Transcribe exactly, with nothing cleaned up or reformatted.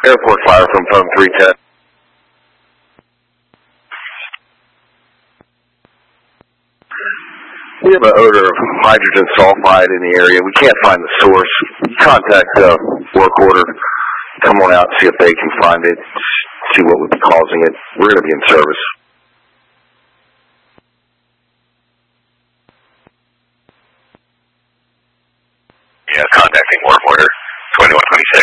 Airport fire from phone three ten. We have an odor of hydrogen sulfide in the area. We can't find the source. Contact the work order. Come on out and see if they can find it. See what would be causing it. We're going to be in service. Yeah, contacting work order twenty-one twenty-six.